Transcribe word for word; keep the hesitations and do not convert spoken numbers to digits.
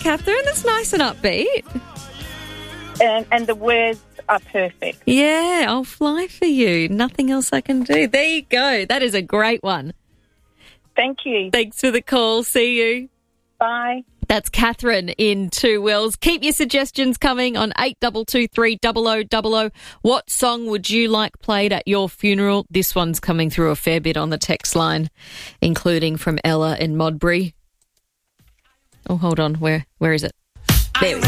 Catherine. That's nice and upbeat. And, and the words are perfect. Yeah, I'll fly for you. Nothing else I can do. There you go. That is a great one. Thank you. Thanks for the call. See you. Bye. That's Catherine in Two Wells. Keep your suggestions coming on eight two two three, double oh double oh. What song would you like played at your funeral? This one's coming through a fair bit on the text line, including from Ella in Modbury. Oh, hold on. Where, where is it? There we go.